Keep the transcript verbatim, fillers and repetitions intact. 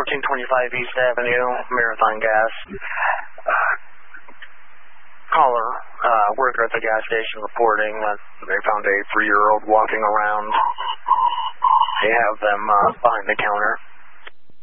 fourteen twenty-five East Avenue, Marathon Gas. Uh, caller, uh, worker at the gas station reporting that they found a three-year-old walking around. They have them uh, behind the counter.